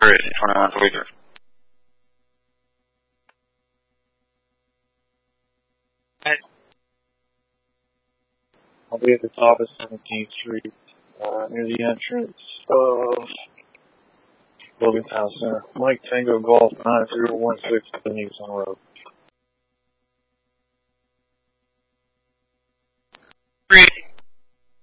Great, 2943. I'll be at the top of 17th Street, near the entrance of Logan Town Center. Mike Tango Golf 9016 Denison Road. 3